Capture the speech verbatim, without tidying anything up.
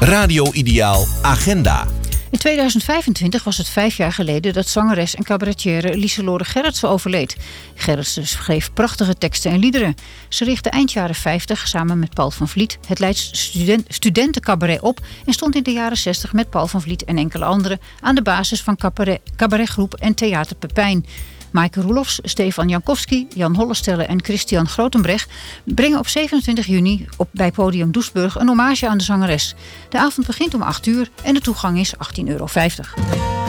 Radio Ideaal Agenda. In tweeduizend vijfentwintig was het vijf jaar geleden dat zangeres en cabaretière Lieselore Gerritsen overleed. Gerritsen schreef prachtige teksten en liederen. Ze richtte eind jaren vijftig samen met Paul van Vliet het Leids student, studentencabaret op en stond in de jaren zestig met Paul van Vliet en enkele anderen aan de basis van cabaret, cabaretgroep en Theater Pepijn. Maaike Roelofs, Stefan Jankowski, Jan Hollestelle en Christian Grotenbrecht brengen op zevenentwintig juni op, bij Podium Doesburg een hommage aan de zangeres. De avond begint om acht uur en de toegang is achttien euro vijftig.